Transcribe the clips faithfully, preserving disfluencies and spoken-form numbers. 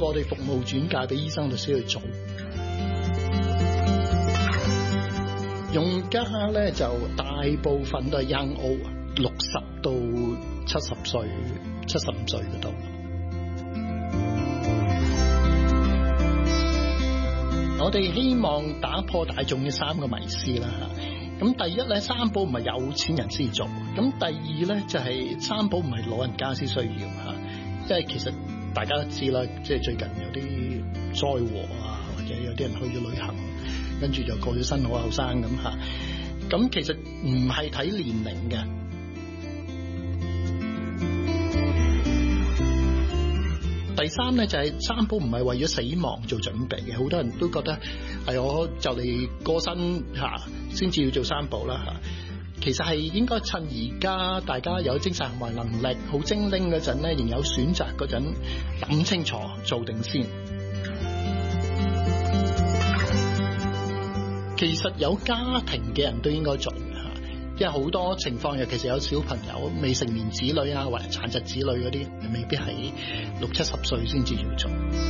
過我哋服務轉介俾醫生律師去做。用家咧就大部分都係 young old， 六十到七十歲、七十五歲嗰度。我哋希望打破大眾嘅三個迷思啦嚇。咁第一咧，三寶唔係有錢人先做。咁第二咧就係三寶唔係老人家先需要嚇。即係其實大家都知啦，即係最近有啲災禍啊，或者有啲人去咗旅行，跟住就過咗身好後生咁嚇。咁其實唔係睇年齡嘅。第三咧就係三寶唔係為咗死亡做準備嘅，好多人都覺得係我就嚟過身嚇先至要做三寶啦嚇。其實係應該趁而家大家有精神行為能力好精靈嗰陣咧，仍有選擇嗰陣諗清楚做定先。其實有家庭嘅人都應該做嘅嚇，因為好多情況尤其是有小朋友未成年子女啊或者殘疾子女嗰啲，未必係六七十歲先至要做。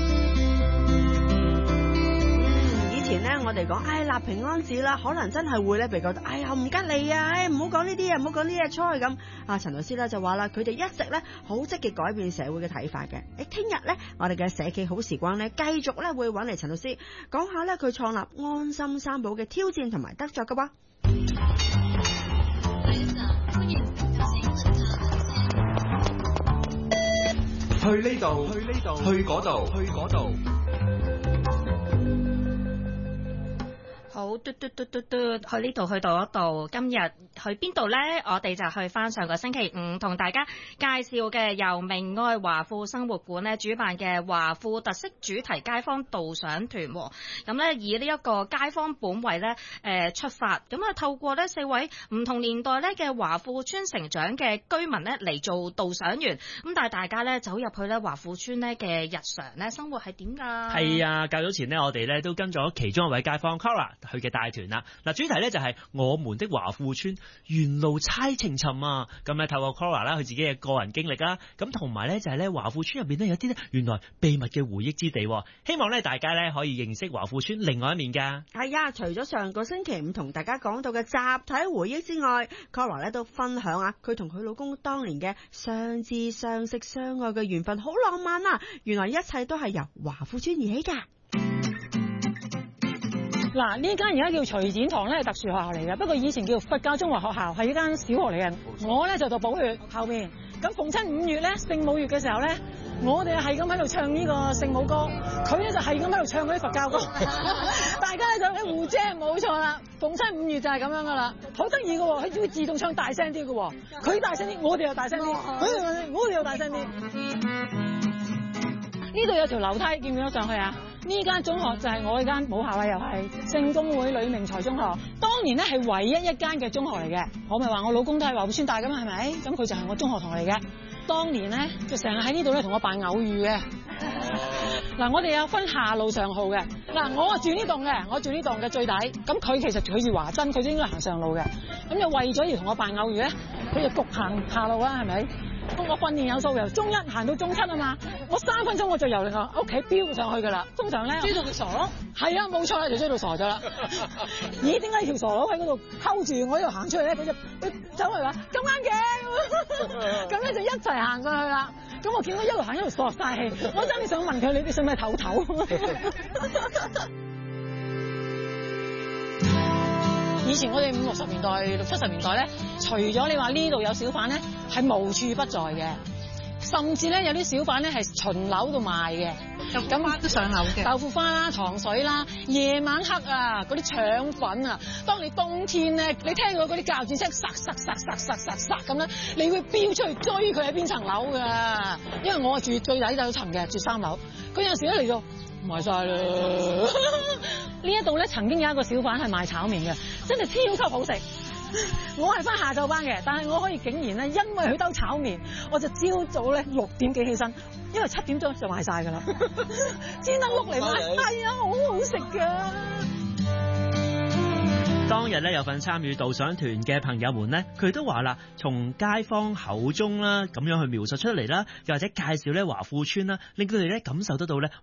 以前咧，我哋講，唉，立平安紙啦，可能真係會咧被覺得，哎呀唔吉利啊，唉，唔好講呢啲啊，唔好講呢啲啊，錯咁。啊，陳律師咧就話啦，佢哋一直咧好積極改變社會嘅睇法嘅。誒，聽日咧，我哋嘅社企好時光咧，繼續咧會揾嚟陳律師講下咧佢創立安心三寶嘅挑戰同埋得着嘅噃。 去呢度，去呢度，去嗰度，去嗰度。 好嘟嘟嘟嘟嘟，去呢度去到嗰度。今日去邊度呢？我哋就去翻上個星期五同大家介紹嘅由明愛華富生活館咧主辦嘅華富特色主題街坊導賞團。咁咧以呢一個街坊本位咧誒出發，咁啊透過呢四位唔同年代咧嘅華富村成長嘅居民咧嚟做導賞員，咁但係大家咧走入去咧華富村咧嘅日常咧生活係點㗎？ 係啊，較早前呢，我哋咧都跟咗其中一位街坊 Cora 佢嘅帶團啦。嗱，主題咧就係我們的華富村沿路猜情尋啊！咁咧透過 Cora 啦佢自己嘅個人經歷啦，咁同埋咧就係咧華富村入邊咧有啲咧原來秘密嘅回憶之地，希望咧大家咧可以認識華富村另外一面㗎。 係啊，除咗上個星期五同大家講到嘅集體回憶之外 Cora 咧都分享啊佢同佢老公當年嘅相知相識相愛嘅緣分，好浪漫啊！原來一切都係由華富村而起㗎。 嗱，呢間而家叫徐展堂咧，係特殊學校嚟嘅，不過以前叫佛教中華學校，係一間小學嚟嘅。我咧就讀寶血後面，咁逢親五月咧聖母月嘅時候咧，我哋係咁喺度唱呢個聖母歌，佢咧就係咁喺度唱嗰啲佛教歌，大家咧就喺互遮，冇錯啦。逢親五月就係咁樣噶啦，好得意嘅喎，佢會自動唱大聲啲嘅喎，佢大聲啲，我哋又大聲啲，佢哋大聲，我哋又大聲啲。呢度有條樓梯，見唔見到上去啊？呢間中學就係我呢間母校啦，又係聖公會呂明才中學。當年咧係唯一一間嘅中學嚟嘅，我咪話我老公都係華富村大噶嘛，係咪？咁佢就係我中學同學嚟嘅。當年咧就成日喺呢度咧同我扮偶遇嘅。嗱，我哋有分下路上號嘅。嗱，我住呢棟嘅，我住呢棟嘅最底。咁佢其實佢住華珍，佢都應該行上路嘅。咁就為咗要同我扮偶遇咧，佢就焗行下路啦，係咪？咁我訓練有素，由中一行到中七啊嘛，我三分鐘我就由我屋企飆上去噶啦。通常咧追到佢傻咯，係啊，冇錯啦，就追到傻咗啦。咦，點解條傻佬喺嗰度睺住我呢度行出嚟咧？佢就佢走嚟話咁啱嘅，咁咧就一齊行上去啦。咁我見到一路行一路索晒氣，我真係想問佢：你哋使唔使唞唞？以前我哋五六十年代、六七十年代咧，除咗你話呢度有小販咧，係無處不在嘅。甚至咧有啲小販咧係巡樓度賣嘅，咁都上樓嘅。豆腐花啦、糖水啦，夜晚黑啊嗰啲腸粉啊，當你冬天咧，你聽到嗰啲較戰聲，殺殺殺殺殺殺殺咁咧，你會飆出去追佢喺邊層樓㗎？因為我住最底層嘅，住三樓。佢有陣時咧嚟到賣晒啦。呢一度咧曾經有一個小販係賣炒麵嘅，真係超級好食。我係翻下晝班嘅，但係我可以竟然咧，因為佢兜炒麵，我就朝早咧六點幾起身，因為七點鐘就賣晒㗎啦，專登碌嚟買，係啊，好好食㗎。 當日咧有份參與導賞團嘅朋友們咧，佢都話啦，從街坊口中啦咁樣去描述出嚟啦，又或者介紹咧華富村啦，令佢哋咧感受得到咧